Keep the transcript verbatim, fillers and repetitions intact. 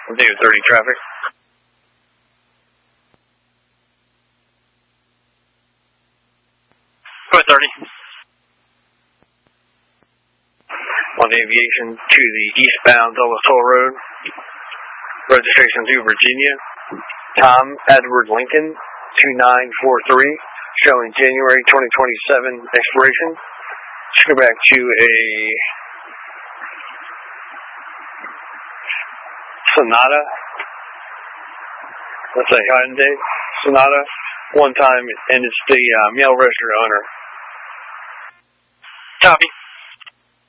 David thirty traffic. Go thirty. On Aviation to the eastbound Dulles Toll Road. Registration to Virginia. Tom Edward Lincoln, two nine four three, showing January twenty twenty-seven expiration. Let's go back to a Sonata. That's a Hyundai Sonata, one time, and it's the uh, male registered owner. Copy.